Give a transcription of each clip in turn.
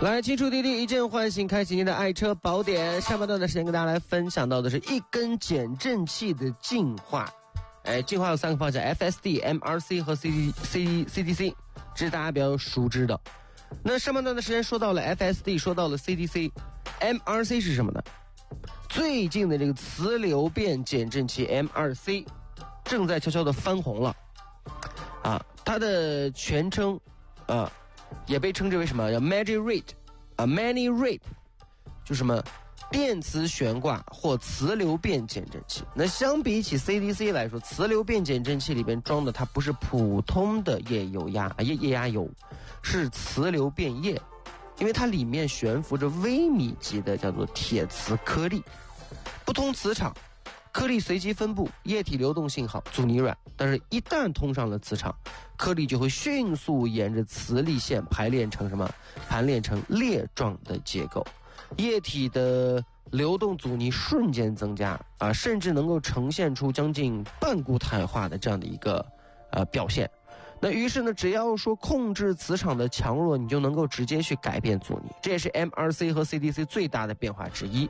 来，清楚滴滴，一键唤醒，开启您的爱车宝典。上半段的时间跟大家来分享到的是一根减震器的进化。进化有3个方向 ：FSD、MRC 和 CDC， 这是大家比较熟知的。那上半段的时间说到了 FSD， 说到了 CDC，MRC 是什么呢？最近的这个磁流变减震器 MRC 正在悄悄的翻红了它的全称也被称之为什么？叫 Mani Rate 就什么电磁悬挂或磁流变减震器。那相比起 CDC 来说，磁流变减震器里边装的它不是普通的液压油，是磁流变液，因为它里面悬浮着微米级的叫做铁磁颗粒，不同磁场颗粒随机分布，液体流动性好，阻尼软，但是一旦通上了磁场，颗粒就会迅速沿着磁力线排列成列状的结构，液体的流动阻尼瞬间增加甚至能够呈现出将近半固态化的这样的一个表现。那于是呢，只要说控制磁场的强弱，你就能够直接去改变阻尼，这也是 MRC 和 CDC 最大的变化之一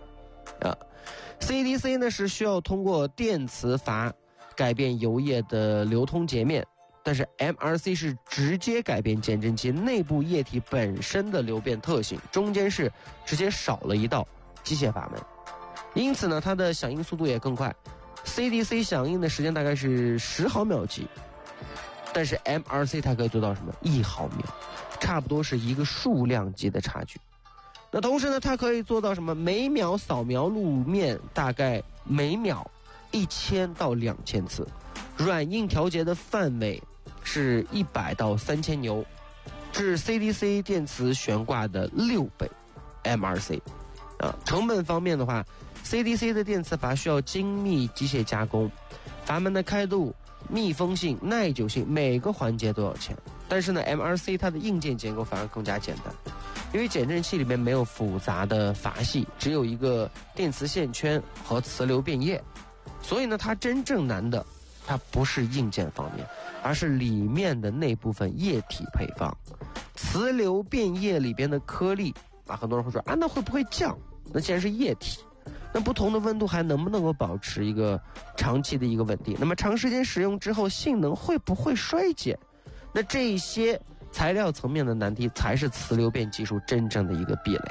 CDC 呢是需要通过电磁阀改变油液的流通截面，但是 MRC 是直接改变减震器内部液体本身的流变特性，中间是直接少了一道机械阀门，因此呢它的响应速度也更快。 CDC 响应的时间大概是10毫秒级，但是 MRC 它可以做到什么1毫秒，差不多是一个数量级的差距。那同时呢，它可以做到什么？每秒扫描路面大概每秒1000到2000次，软硬调节的范围是100到3000牛，至 CDC 电磁悬挂的6倍 MRC 成本方面的话， CDC 的电磁阀需要精密机械加工，阀门的开度、密封性、耐久性每个环节都要钱，但是呢 MRC 它的硬件结构反而更加简单，因为减震器里面没有复杂的阀系，只有一个电磁线圈和磁流变液，所以呢它真正难的它不是硬件方面，而是里面的那部分液体配方。磁流变液里边的颗粒很多人会说那会不会降？那既然是液体，那不同的温度还能不能够保持一个长期的一个稳定？那么长时间使用之后性能会不会衰减？那这些材料层面的难题才是磁流变技术真正的一个壁垒。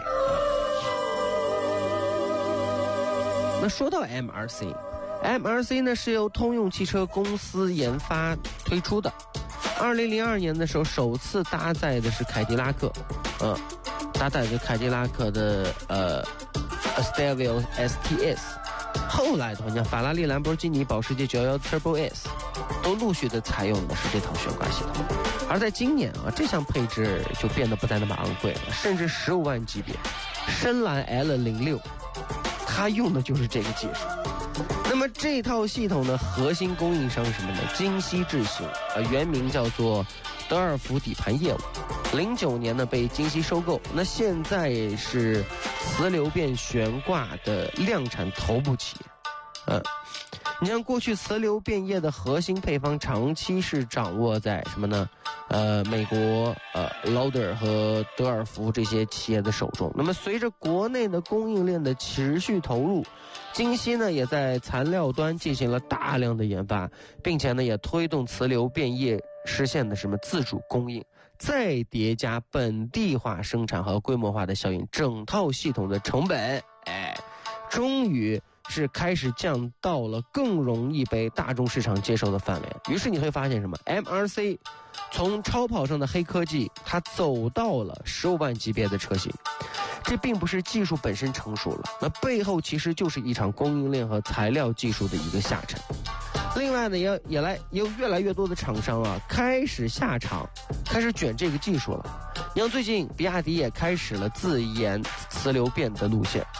那说到 MRC 呢是由通用汽车公司研发推出的，2002年的时候首次搭载的是凯迪拉克搭载着凯迪拉克的Stelvio STS， 后来的话，你像法拉利、兰博基尼、保时捷911 Turbo S 都陆续的采用的是这套悬挂系统。而在今年这项配置就变得不再那么昂贵了，甚至15万级别，深蓝 L06 它用的就是这个技术。那么这套系统的核心供应商是什么呢？金熙智行原名叫做德尔福底盘业务，09年呢被金熙收购，那现在是磁流变悬挂的量产头部企业。你像过去磁流变液的核心配方长期是掌握在什么呢？美国Lauder 和德尔福这些企业的手中。那么随着国内的供应链的持续投入，金熙呢也在材料端进行了大量的研发，并且呢也推动磁流变液实现的什么自主供应，再叠加本地化生产和规模化的效应，整套系统的成本终于是开始降到了更容易被大众市场接受的范围。于是你会发现什么？ MRC 从超跑上的黑科技它走到了15万级别的车型，这并不是技术本身成熟了，那背后其实就是一场供应链和材料技术的一个下沉。另外呢，也有越来越多的厂商开始下场，开始卷这个技术了。你像最近比亚迪也开始了自研磁流变的路线，